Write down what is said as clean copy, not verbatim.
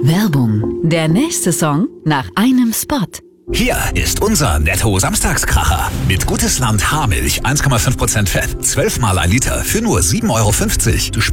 Werbung. Der nächste Song nach einem Spot. Hier ist unser Netto-Samstagskracher. Mit Gutes Land Haarmilch, 1,5% Fett, 12 mal ein Liter für nur 7,50 €.